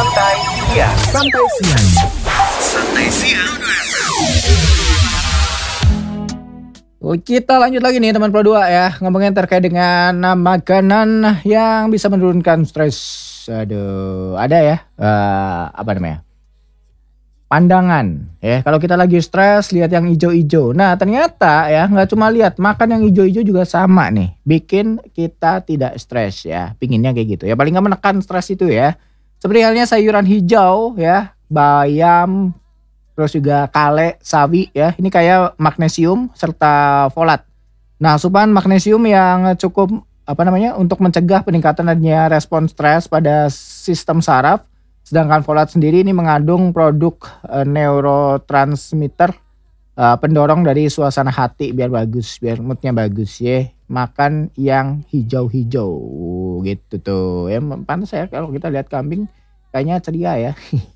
Santai siang. Kita lanjut lagi nih teman Pro 2 ya, ngomongin terkait dengan makanan yang bisa menurunkan stres. Aduh, ada ya, apa namanya? Pandangan ya. Kalau kita lagi stres, lihat yang ijo-ijo. Nah, ternyata ya nggak cuma lihat, makan yang ijo-ijo juga sama nih, bikin kita tidak stres ya. Pinginnya kayak gitu ya, paling nggak menekan stres itu ya. Seperti halnya sayuran hijau ya, bayam, terus juga kale, sawi ya. Ini kayak magnesium serta folat. Nah, asupan magnesium yang cukup untuk mencegah peningkatan adanya respon stres pada sistem saraf. Sedangkan folat sendiri ini mengandung produk neurotransmitter pendorong dari suasana hati biar bagus, biar moodnya bagus ya. Makan yang hijau-hijau gitu tuh. Ya pantas ya kalau kita lihat kambing kayaknya ceria ya.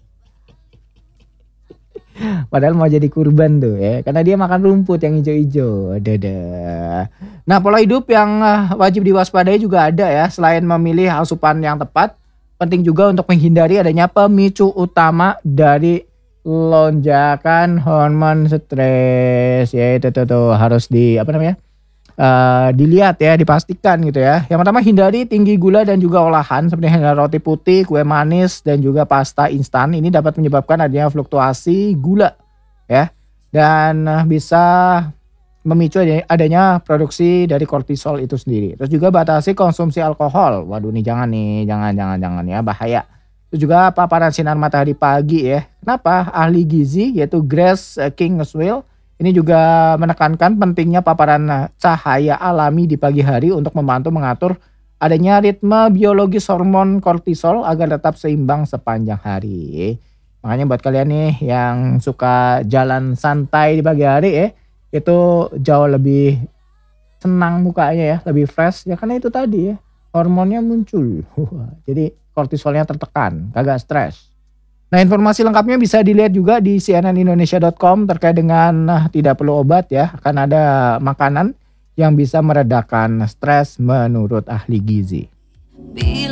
Padahal mau jadi kurban tuh ya, karena dia makan rumput yang hijau-hijau. Ada. Nah, pola hidup yang wajib diwaspadai juga ada ya. Selain memilih asupan yang tepat, penting juga untuk menghindari adanya pemicu utama dari lonjakan hormon stres. Ya itu tuh harus dilihat ya, dipastikan gitu ya. Yang pertama, hindari tinggi gula dan juga olahan seperti roti putih, kue manis dan juga pasta instan. Ini dapat menyebabkan adanya fluktuasi gula ya, dan bisa memicu adanya produksi dari kortisol itu sendiri. Terus juga batasi konsumsi alkohol. Waduh, jangan ya, bahaya. Terus juga paparan sinar matahari pagi ya. Kenapa? Ahli gizi yaitu Grace Kingswell ini juga menekankan pentingnya paparan cahaya alami di pagi hari untuk membantu mengatur adanya ritme biologis hormon kortisol agar tetap seimbang sepanjang hari. Makanya buat kalian nih yang suka jalan santai di pagi hari ya, itu jauh lebih senang mukanya ya, lebih fresh ya, karena itu tadi ya, hormonnya muncul. Jadi kortisolnya tertekan, kagak stres. Nah, informasi lengkapnya bisa dilihat juga di cnnindonesia.com terkait dengan tidak perlu obat ya, akan ada makanan yang bisa meredakan stres menurut ahli gizi.